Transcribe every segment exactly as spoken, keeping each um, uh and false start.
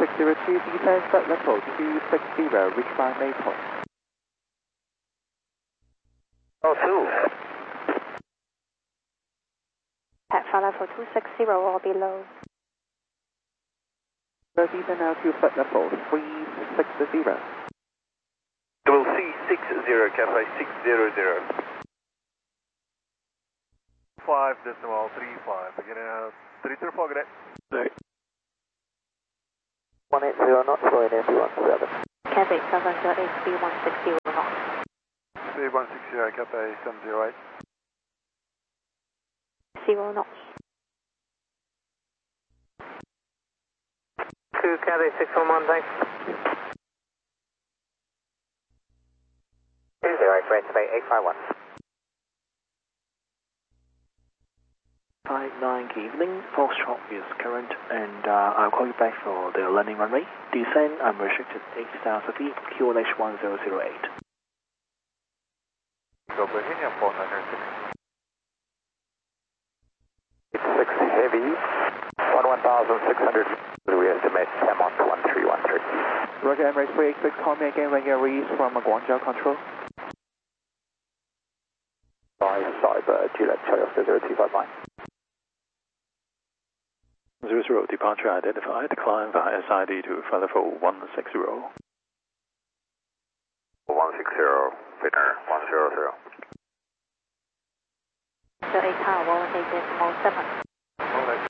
six zero two, descend flight level two six zero, reach by Maypoint. Oh, two. Pat flight level two six zero or below. Descend now to flight level three six zero. Double C six zero, Cafe six zero zero. Five decimal three five. Beginning out three three four. Good day. One eight zero knots, going in two one seven. Cathay seven zero eight speed one six zero knots. Speed one six zero, Cafe seven zero eight. Zero knots. Two Cathay six one one, thanks. Two zero eight, Red Bay eight five one. five nine, good evening. Foxtrot is current, and uh, I'll call you back for the landing runway. Descend unrestricted eight thousand feet, Q N H one zero zero eight. Go Bohemia four nine six. It's six heavy, one one thousand six hundred. We estimate M on one three one three. Roger, Emirates three eight six, call me again when you're released from Guangzhou Control. Five Cyber, Juliet Charlie Oscar zero two five nine. zero zero, departure identified, climb via S I D to flight level one six zero. one six zero, Finner one zero zero. zero eight tower, eight decimal seven. Alright.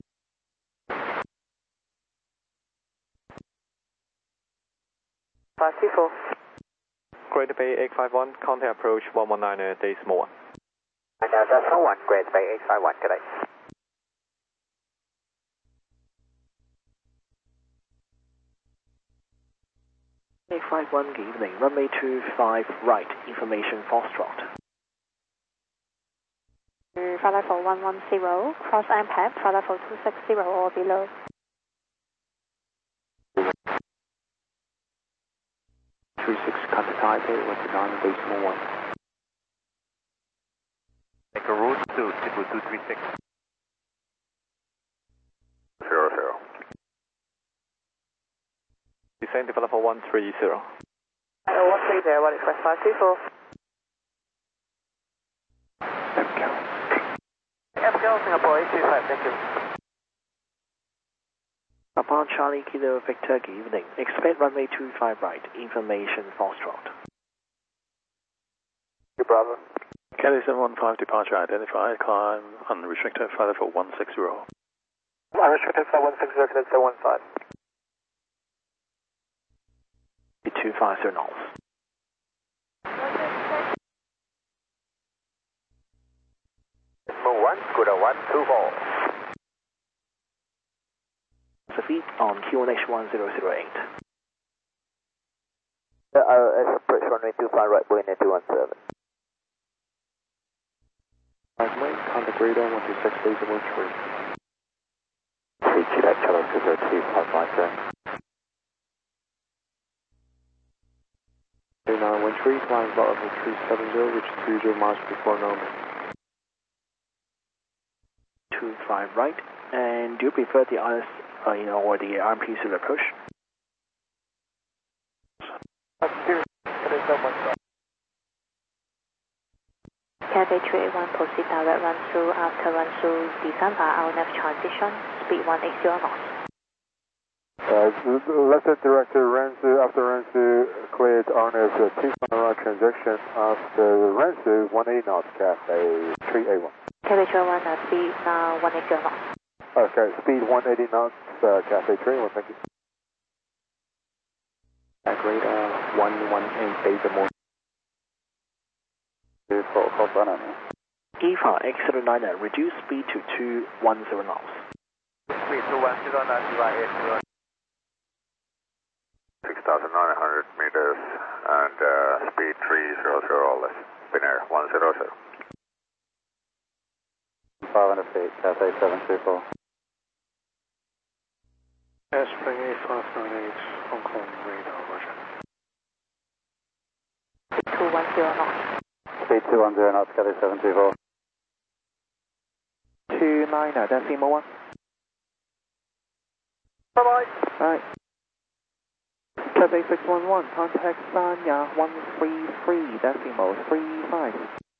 five two four. Great Bay eight five one, contact approach one one nine decimal one. And now decimal one, Great Bay eight five one, good day. eight five one, good evening. Runway two five right, information Foxtrot. Flight level one one zero, cross M P A D, flight level two six zero or below. three six, contact Taipei, one two nine, decimal one. Make a route to Tipu two three six. Zero zero. Descend to level one three zero. Oh, one three zero, one express five two four. M C A L. M C A L Singapore eight two five, thank you. Upon Charlie Kilo Victor, good evening. Expect runway two five right, information Foxtrot. Good, brother. Kelly seven one five, departure identified, climb unrestricted, flight level one six zero. Unrestricted flight one six zero, connect zero one five. two five zero knots. Move one, Scooter one two four. The feet on Q N H one zero zero eight. Uh, uh, approach runway two five right, going in two one seven. Five lane, contact radar one two six, laser one three. three Juliet Charlie Oscar zero two five five, sir. two nine one three, flying flight level three seven zero, which is two zero miles before normal. two five right, and do you prefer the I S, uh, you know, or the R M P zero approach? Cathay three eight one, proceed direct run through after run through descent via our nav transition, speed one eight zero knots. Uh, Lieutenant Director Renzu, after Renzu cleared on as a two final transition after Renzu one eight knots, Cathay three eight one. Cathay three eight one, uh, speed uh, one eight zero knots. Okay, speed one eighty knots, uh, Cathay three eight one, thank you. Contact radar one one eight, decimal. For cross runner. E V A X zero nine, reduce speed to two one zero knots. Speed two one zero nine, eight zero. six thousand nine hundred meters and uh, speed three hundred or less. Finnair one zero zero. five hundred feet, Cathay seven two four. Airspring eight five nine eight, Hong Kong radar, roger. two one zero knots. Speed two one zero knots, Cathay seven two four. two nine, decimal one. Bye bye. Alright. Cathay six one one, contact Sanya one three three decimal three five.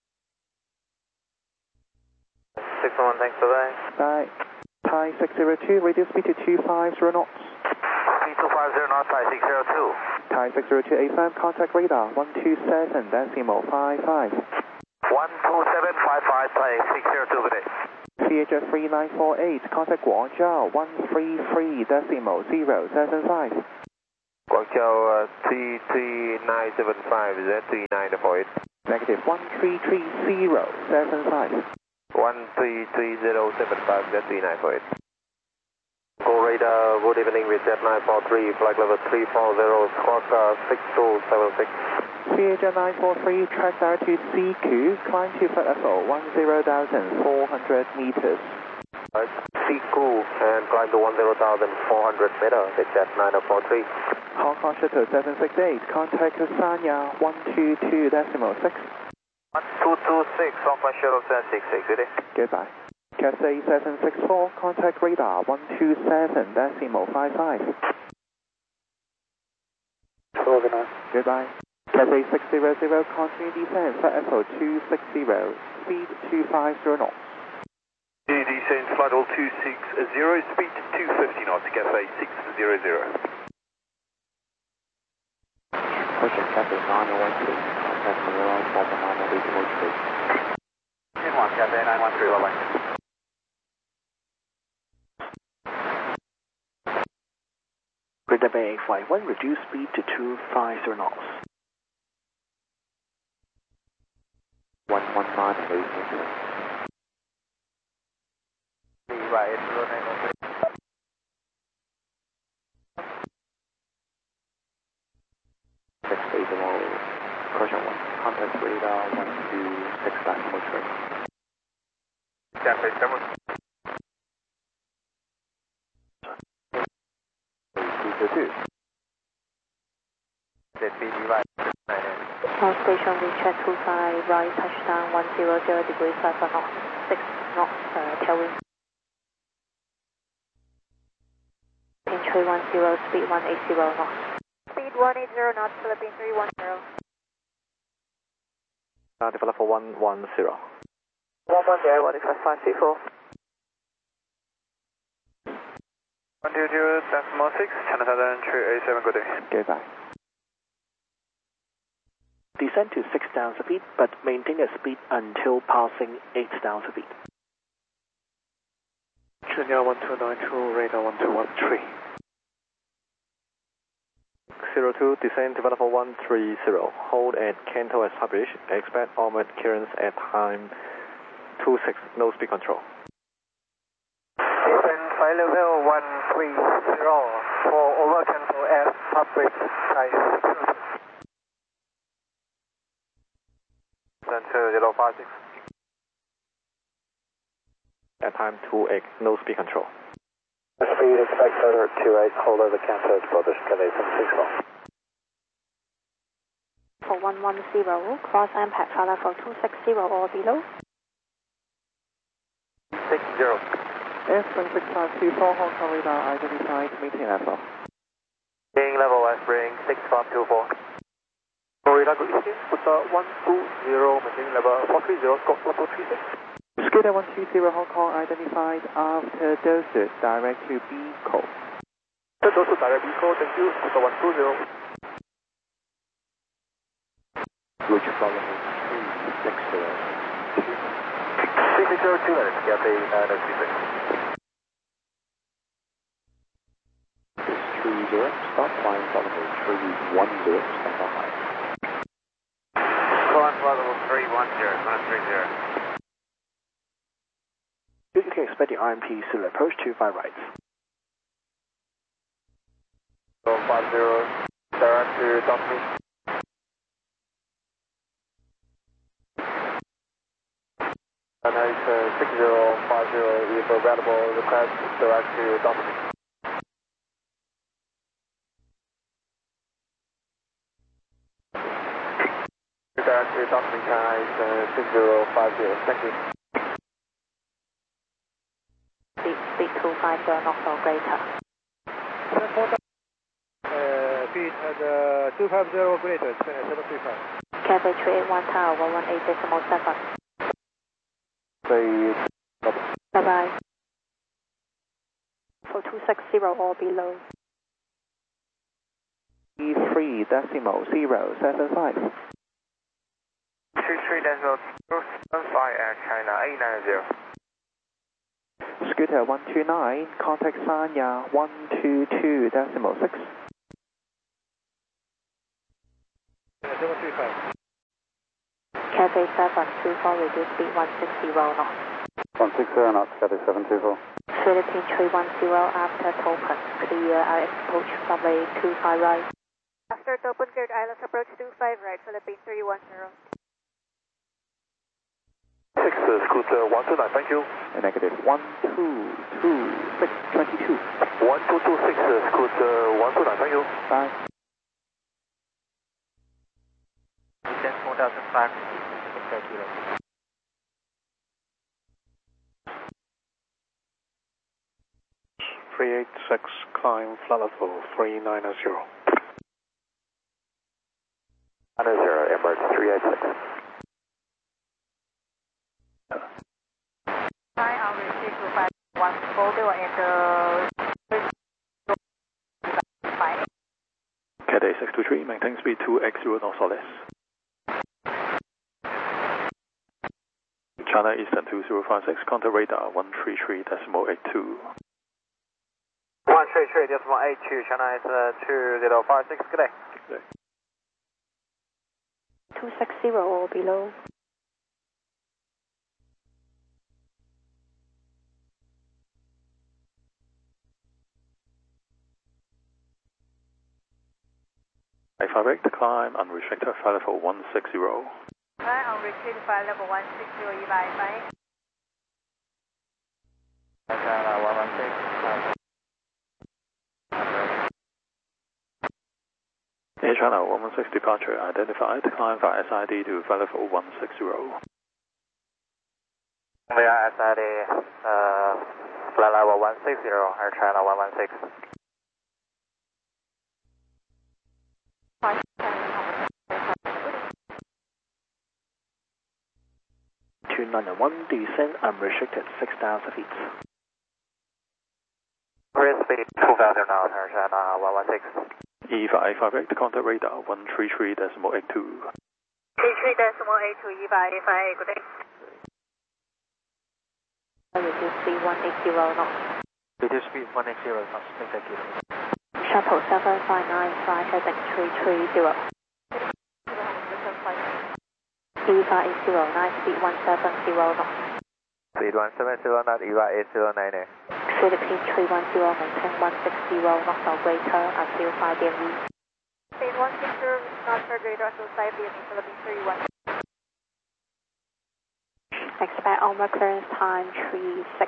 six one one, thanks, bye-bye. Bye. Thai six zero two, radio speed to two five zero knots. Speed two five zero knots, Thai six zero two. Thai six zero two A S A M, contact radar one two seven decimal five five. one two seven five five, Thai six zero two, good day. C H F three nine four eight, contact Guangzhou one three three decimal zero seven five. Guangzhou uh, three three nine seven five, is that three nine four eight? Negative one three three zero seven five. one three three zero seven five, is that three nine four eight? Go radar, good evening with Jet nine four three, flight level three four zero, squawk uh, six two seven six. C H F nine four three, track altitude C Q, climb to flight level ten thousand four hundred meters. Right, C Q and climb to ten thousand four hundred meters with Jet nine four three. Hong Kong Shuttle seven six eight, contact Sanya one two two decimal six. one two two six, Hong Kong Shuttle seven six eight, good day. Goodbye. Cathay seven six four, contact radar one two seven decimal five five. Organize. Goodbye. Cathay six zero zero, continue descent, flight level two six zero, speed two five zero knots. Descent flight level two six zero, speed two fifty knots, Cathay six zero zero. Pushing Cathay nine one three, contact Manila one one nine decimal three. In one, Cathay nine one three, bye-bye. Greater Bay eight five one, reduce speed to two five zero knots. one one nine decimal. Right, zero nine one three. six decimal, caution one, contact radar one two six decimal three. Cathay seven. two. Z B D right. South station recheck two five, right touchdown one zero zero degrees five knots, six knots uh, tailwind. Pin three one zero, speed one eight zero knots. Speed one eight zero knots, Philippine three one zero. Uh, develop for one one zero. one one zero, one five five three four. one two zero decimal six, China Southern three eight seven, good day. Goodbye. Descend to six thousand feet, but maintain a speed until passing eight thousand feet. China one two nine two, radar one two one three. zero two, descend develop for one three zero. Hold at Kanto as published. Expect armored clearance at time two six, no speed control. Descend flight level one three zero for over Kanto as published. Time zero five six. At time two eight, no speed control. Speed expect further two eight, hold over Kanto as published. Cathay seven six four. For one one zero, cross impact flight level two six zero or below. six zero. S seven six five two four, Hong Kong radar identified, maintain level. Being level west bearing six five two four. Radar good evening, put one two zero, maintaining level four three zero, scope one two three six. Scooter one two zero, Hong Kong identified after doses, direct to B code. Doses direct B code, thank you, put one two zero. Roger, follow me, three six zero. three six zero, two minutes, Cathay nine oh three six. three zero, stop flying, follow me, three one zero, stand by. Climb flight level three one zero, one three zero. You can expect the R M P soon approach two five rights. zero five zero, direct to Doctor. And it's uh, six zero five zero, if available, request direct to Doctor. Direct to Doctor China is uh, six zero five zero, thank you. Speed, speed two five zero knots or greater. Uh, speed at uh, two five zero greater, Spinner seven three five. Cathay three eight one tower, one one eight decimal seven. Say, Bye bye. For two six zero or below. E three decimal zero seven five. two three decimal zero seven five Air China eight nine zero. Scooter one two nine, contact Sanya one two two decimal six. seven three five. Cathay seven two four, reduce speed one six zero knots. one six zero knots, Cathay seven two four. Philippine three one zero after Topen, clear I L S approach runway two five right. After Topen, cleared I L S approach two five right, Philippine three one zero. six, uh, Scooter one two nine, thank you. Negative one two two six twenty-two. one two two six, uh, Scooter one two nine, thank you. Bye. Descent four thousand five, thirty kilo. three eight six, climb flight level three nine zero. nine zero, Emirates three eight six. Hi, I'll receive two five one four, they will enter five. Cathay six two three, maintain speed two X zero knots or less. China Eastern two zero five six, contact radar one three three decimal eight two. one three three decimal eight two, China is uh, two zero five six, good day. Good day. two six zero or below. Direct climb unrestricted flight level one six zero. Hi, I'll retrieve flight level one six zero, E Y five. China one one six. Air China one one six departure identified, climb via S I D to flight level one six zero. Via S I D, uh, flight level one six zero, Air China one one six. two nine one, descend unrestricted six thousand feet. Clear speed two thousand knots, Air China one one six. E five five eight, contact radar one three three decimal eight two. three three decimal eight two, E Y five, good day. Reduce speed one eight zero knots. Reduce speed one eight zero knots, thirty kilo. Shuttle seven five nine, fly heading three three zero. E five eight zero nine, speed one seven zero knots. Speed one seven zero knots, E Y eight zero nine. Philippine three one zero, maintain one six zero knots or greater until five D M E. Speed one six zero knots or greater until five D M E, Philippine three one. Expect onward clearance time three six.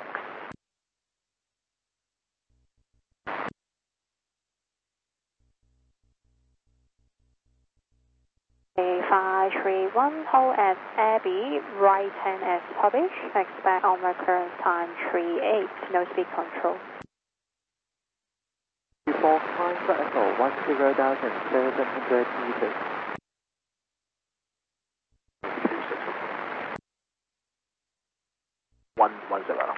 A five three one, hold at Abbey, right hand as published. Expect onward clearance time three eight, no speed control. Before climb flight level one zero thousand seven hundred meters. one one zero.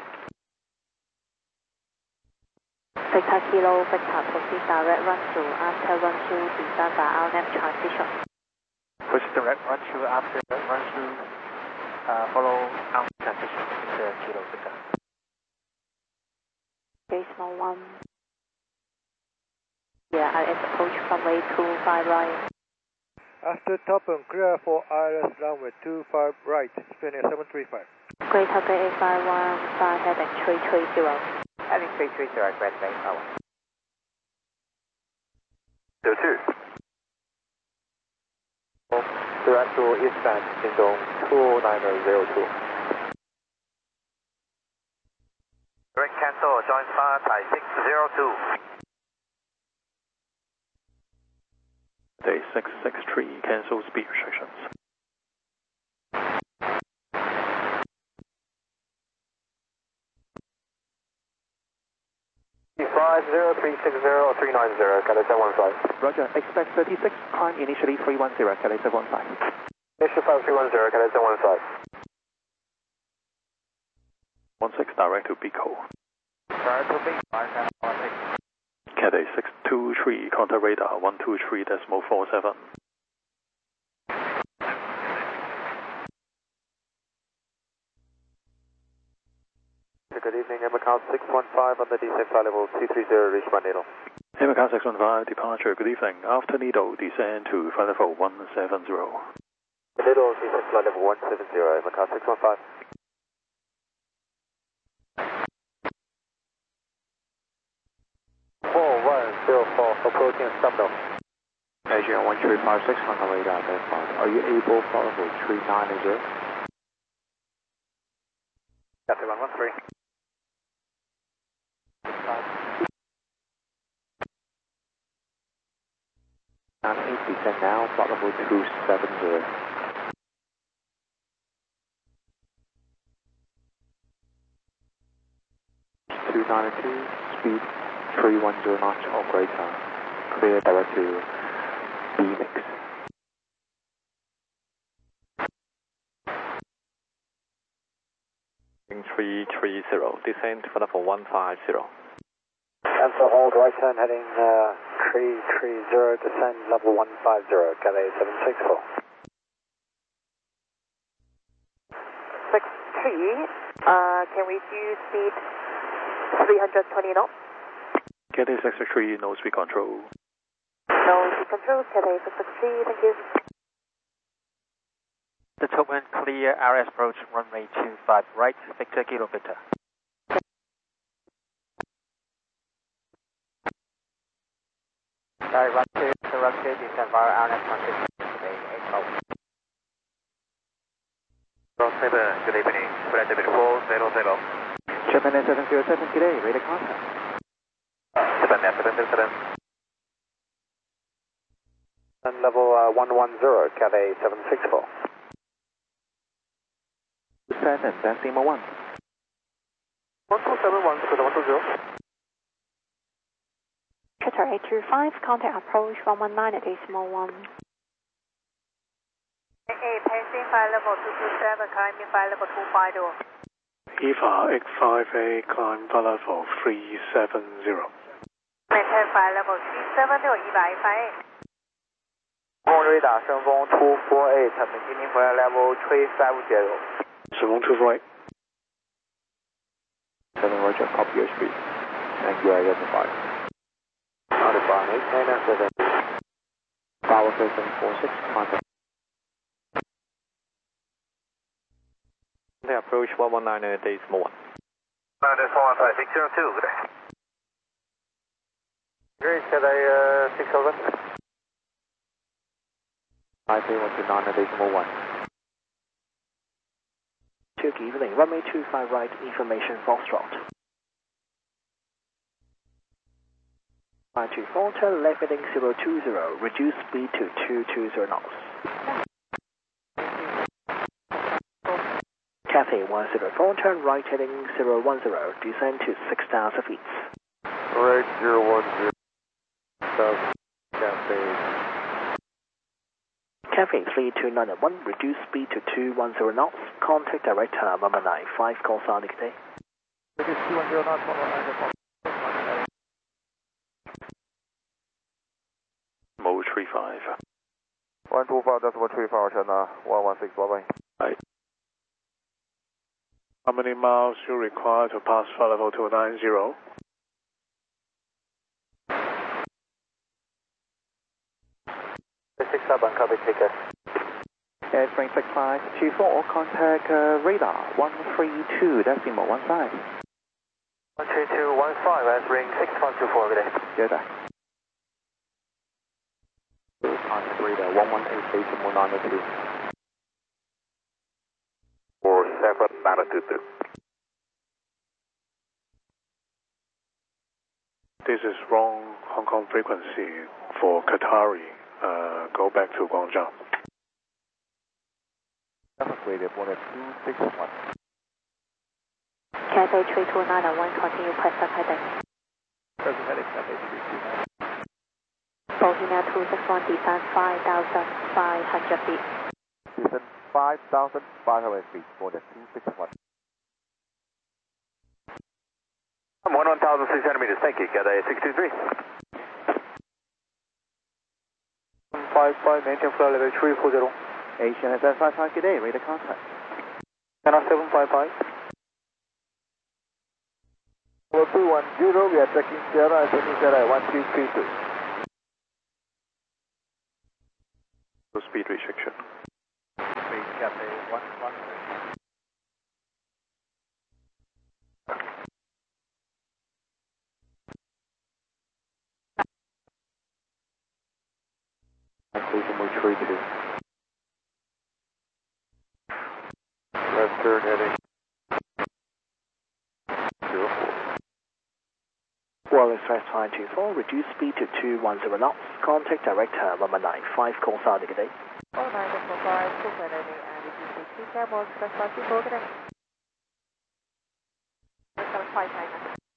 Victor Kilo, Victor proceed direct run through after run through descend by our left transition. Push direct run through after run through, uh, follow out transition, Victor Kilo, Victor. Decimal one. Yeah, I S approach runway two five right. After Topham, clear for I L S runway two five right, Spinner seven three five. Greater Bay eight five one, fly heading three three zero. Heading three three zero, Great Bay Tower. zero two. Direct to eastbound, Pingdong two nine zero two. Direct cancel, join fire by six zero two. Day six six three, cancel speed restrictions. five zero three. three six zero or three nine zero, Cathay seven one five. Roger, expect thirty-six, climb initially three one zero, Cathay seven one five. Initial five three one zero, Cathay seven one five. one six direct to Pico. Direct to Pico, one six. Cathay six two three, contact radar one two three decimal four seven. Good evening, Macau six one five on the descent flight level two three zero, reach Manila. Macau six one five, departure, good evening. After Nido, descend to flight level one seven zero. Nido, descent flight level one seven zero, Macau six one five. four one zero four, approaching stop now. Asian one three five six on the radar, are you able to follow three nine zero? Cathay one one three. nine eight, descend now, flight level two seven zero. two ninety-two, speed three one zero knots or greater. Clear direct to Phoenix. three three zero, descent for level one five zero. And for hold right turn heading uh, three three zero, descend level one five zero, Cathay seven six four. six three, uh, can we do speed three hundred twenty knots? Cathay six three, no speed control. No speed control, Cathay six three, thank you. The top end clear, R S approach runway two five right, Victor Kilo Victor. Sorry, run two, so run two, descend via R S one six, Cathay eight four. seven, good evening, flight level four zero zero. Gemini seven zero seven, today, radar contact. seven seven seven. And level uh, one one zero, Cathay seven six four. seven decimal one. one two seven one, one two zero. Qatar eight two five, contact approach one one nine at decimal one. eight, passing flight level two two seven, climbing flight level two five zero. E V A X five eight, climb flight level three seven zero. Maintain flight level three seven zero, E V A X five eight. On radar, 顺风two four eight, maintaining flight level three five zero. 顺风two four eight. seven Roger, copy your speed. And you are identified. Notify eight nine seven. Power system four six, contact. They approach one one nine decimal one. That's one one five six zero two, good day. Great, Cathay uh, six thousand. five three one two nine decimal one. Good evening, runway two five right, information Foxtrot. five two four, turn left heading zero two zero, reduce speed to two two zero knots. Cathay one zero four, turn right heading zero one zero, descend to six thousand feet. Right, zero one zero. South Cathay. Cathay three two nine one, reduce speed to two one zero knots, contact director one one nine five, call Sonic day. two one zero knots, one one nine. Mode three five. one two five, that's one three five, China, one one six, bye bye. Right. How many miles you require to pass flight level two nine zero? six seven, copy ticket. Airspring six five two four, contact uh, radar one three two decimal one five. one three two one five, Airspring six five two four, good day. Good day. Contact radar one one eight decimal nine two. four seven nine two two. This is wrong Hong Kong frequency for Qatari. Uh, go back to Guangzhou. Radio one two six one. Cathay three two nine one, continue press up heading. Present heading Cathay three two nine. Bolivia two six one, descent five thousand five hundred feet. Descent five thousand five hundred feet for the two six one. I'm one one thousand six hundred meters, thank you, Cathay six two three. five five, maintain flight level three four zero. Asian S F five five, good day, radar contact. Channel seven five five. two one zero, we are tracking Sierra, tracking Sierra one three three two. Speed restriction. Speed Cathay one one three. three two. Left turn heading zero four. Wireless West five two four, reduce speed to two one zero knots. Contact director one one nine five, call Saudi, good day. one nine four five, full flight landing and reduce speed two cab, Wireless West five two four, good day. seven five nine.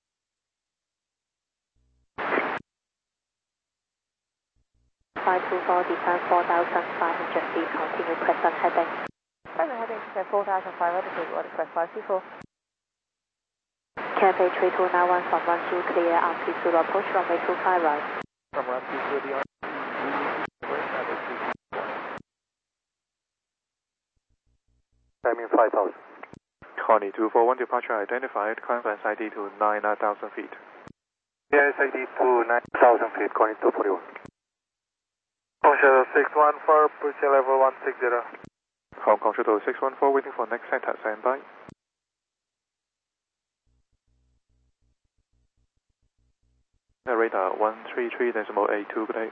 five two four, descent four thousand five hundred feet, continue present heading. Present heading to four thousand five hundred feet, Wireless West five two four. Cathay three two nine one from one two, clear altitude zero approach, runway two five right. From one two zero, the Timing five thousand. Connie two four one, departure identified, climb S I D to nine thousand feet. Yes, I D to nine thousand feet, Connie two forty-one. Shadow six one four, approaching level one six zero. Hong Kong Shuttle six one four, waiting for next sector, stand by. Radar one three three decimal eight two, good day.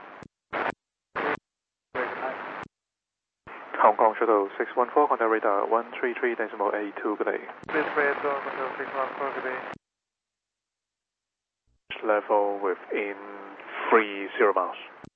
Hong Kong Shuttle six one four, contact radar one three three decimal eight two, good day. Please pray to Hotel six one four, good day. Level within three zero miles.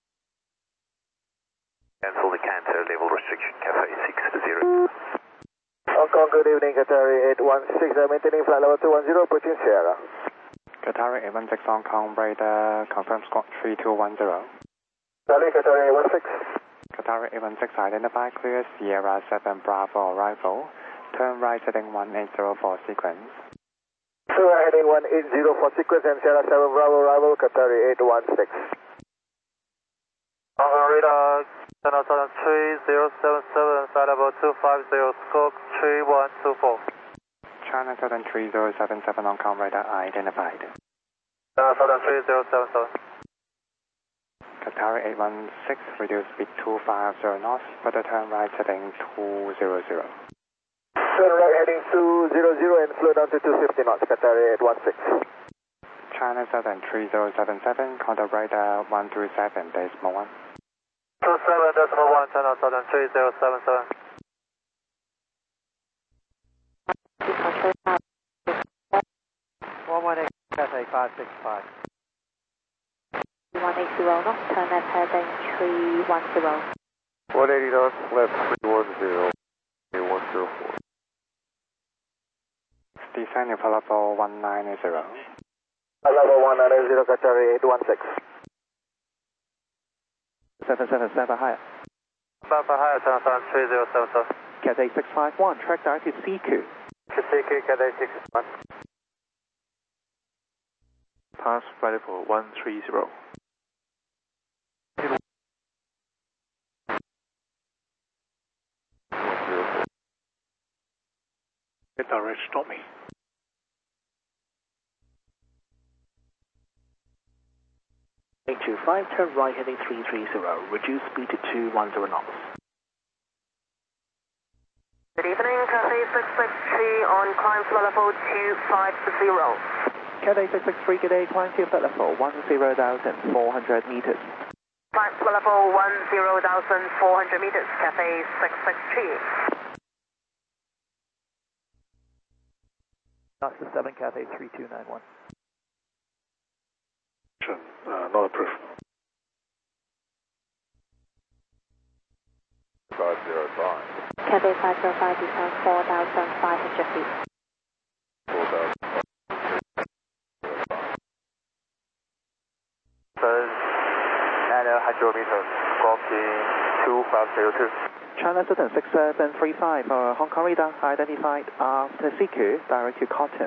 Cancel the canter level restriction, Cathay six zero. Hong Kong, good evening, Qatari eight one six, maintaining flight level two one zero, approaching Sierra. Qatari eight one six Hong Kong, radar, confirm squawk three two one zero. Charlie, Qatari eight one six. Qatari eight one six, identify clear Sierra seven Bravo arrival, turn right heading one eight zero for sequence. So heading one eight zero for sequence and Sierra seven Bravo arrival, Qatari eight one six. Hong Kong radar, channel seven three zero seven seven, flight level two five zero, squawk three one two four. China seven three zero seven seven Hong Kong, radar identified. China seven three zero seven seven. Qatari eight one six, reduce speed two five zero knots, further turn right heading two zero zero. Turn right heading two zero zero and slow down to two fifty knots, Qatari eight one six. China seven three zero seven seven, contact radar one three seven decimal one. two seven decimal one, China seven three zero seven seven. one one eight, Cathay five six five. one eight zero knots, turn left heading three one zero. one eighty knots, left three one zero, one zero four. Descend in level one nine zero. Level one nine zero, Qatari eight one six. seven seven, stand by higher. Stand by higher, China seven three zero seven seven. Cathay six five one, track direct to C Q. C Q, Cathay six one. Pass flight level one three zero. Get direct, stop me. eight two five, turn right heading three three zero, reduce speed to two one zero knots. Good evening, Cathay six six three on climb flight level two five zero. Cathay six six three, good day, climb to flight level one zero thousand four hundred meters. Climb flight level one zero thousand four hundred meters, Cathay six six three. Knox to seven, Cathay three two nine one. Uh, not approved. five zero five. Cathay five zero five, descent four thousand five hundred feet. four thousand. nine hydrometer, squawking two five zero two. China Southern six seven three five, uh, Hong Kong radar identified after C Q, direct to Cotton.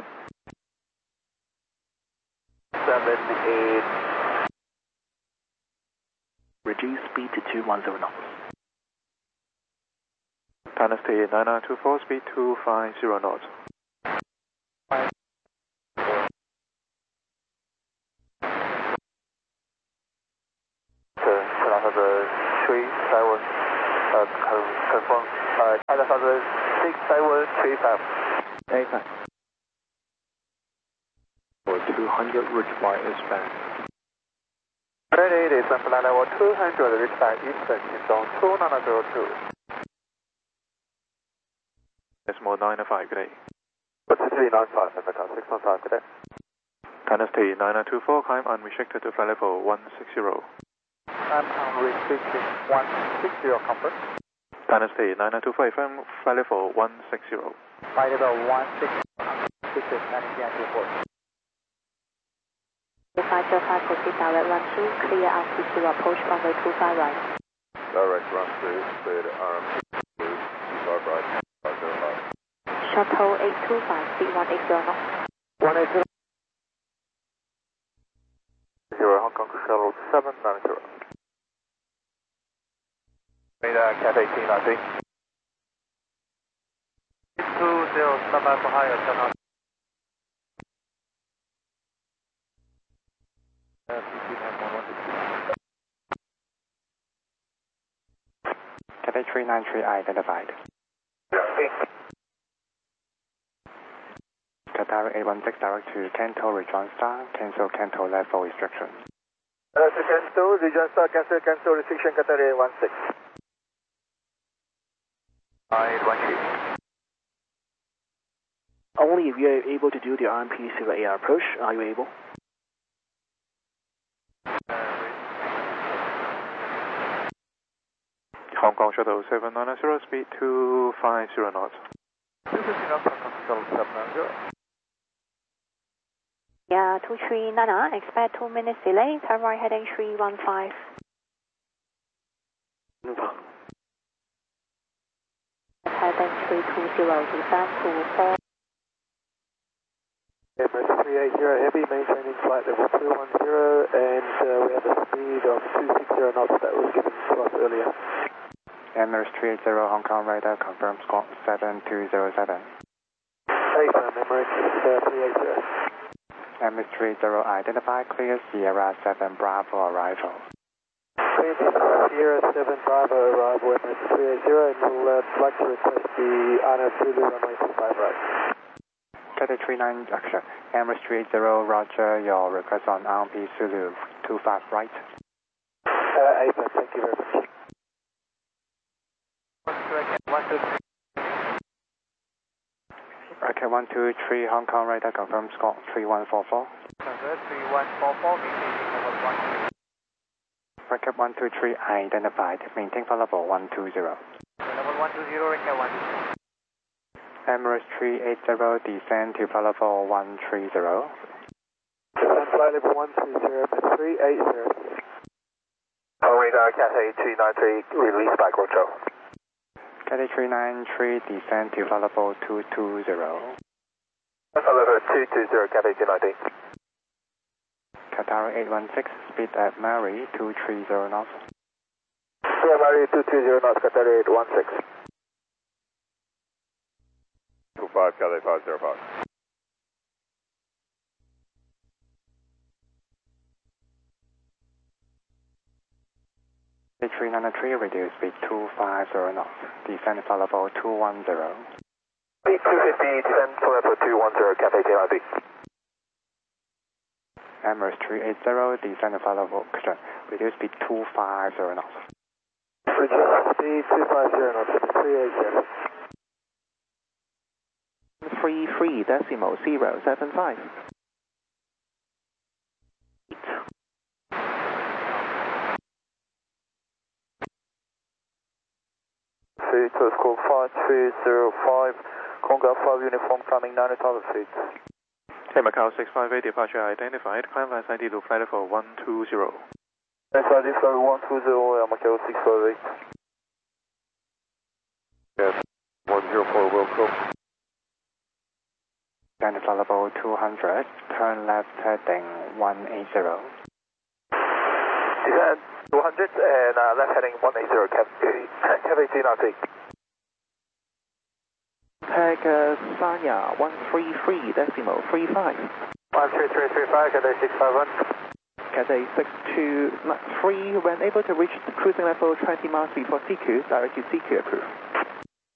seven eight. Reduce speed to two one zero knots. Dynasty nine nine two four, speed two five zero knots. China Southern three seven, uh, confirm, uh, China Southern six seven three five. eight five. For two hundred, reach by eastbound. Ready, this is San Fernando two hundred, reach by eastbound, zone two nine zero two. Decimal nine five, good day. three nine five, Africa six one five, good day. Dynasty nine nine two four, climb unrestricted to flight level one sixty. I'm unrestricted one sixty, comfort. Dynasty nine nine two four, firm flight level one sixty. Flight level one sixty, unrestricted Dynasty nine two four. five zero five, proceed direct run two, clear altitude approach runway two five right. Direct run two, clear to arm two five right, five zero five. Shuttle eight two five, speed one eight zero knots. one eight zero. Zero, Hong Kong Shuttle seven nine zero. Radar Cat eighteen, I think. two zero, stand by for higher, turn on. Cathay three nine three identified. Qatar eight one six direct to Kanto Rejoin Star, cancel Kanto level restriction. Uh, to Kanto, Rejoin Star, cancel Kanto restriction, Qatar eight one six. eight one three. Only if you are able to do the R M P Silver A R approach, are you able? Hong Kong Shuttle seven nine zero, speed two five zero knots. This is enough Hong Kong Shuttle seven nine zero. Yeah, two three nine nine, expect two minutes delay, turn right heading three one five. Heading three two zero, descend to four. Emirates three eight zero heavy, maintaining flight level two one zero, and uh, we have a speed of two six zero knots that was given to us earlier. Emirates three eight zero, Hong Kong radar, confirm squawk seven two zero seven. Hey, firm, Emirates uh, three eight zero. Emirates three eight zero, identify, clear Sierra seven Bravo arrival. Clear Sierra seven Bravo arrival, Emirates three eight zero, and we'll uh, like to request the Arno Zulu runway two five right. Cathay three nine, action. Emirates three eight zero, roger, your request on R M P Zulu two five right. Uh, eight, thank you very much. one two three. Okay, one two three, Hong Kong radar, confirm squawk three one four four. three one four four, maintaining level one two. Recap one two three, identified, maintain flight level one two zero. Level one two zero, recap one two zero. Emirates three eight zero, descend to flight level one three zero. Descend flight level one three zero, three eight zero. Oh, radar, Cathay two nine three, release by Grojo. Cathay three nine three, descend to flight level two two zero. Flight level two two zero, Cathay two nine three. Qatar eight one six, speed at Mary two three zero knots. Yeah, Mary two three zero knots, Qatar eight one six. two five, Cathay five zero five. three nine three, reduce speed two five zero knots, descend flight level two one zero. Speed two fifty, descend flight level two one zero, Cathay two nine three. Emirates three eight zero, descend flight level, reduce speed two five zero knots. Reduce speed two five zero knots, three eight zero. three three decimal zero seven five. Feet to squawk five three zero five, Conga five uniform climbing nine thousand feet. Hey, Macau six five eight, departure identified, climb flight I D to flight level one two zero. Alpha Discovery one two zero, Macau six five eight. Yes, one zero four, welcome. Descend flight level two hundred, turn left heading one eighty. Descend two hundred and uh, left heading one eighty, Cafe eighteen Nautic. Tag uh, Sanya one three three decimal three five. one three three three five, Cathay six five one. Cathay six two three, when able to reach the cruising level twenty miles before C Q, direct to C Q approved.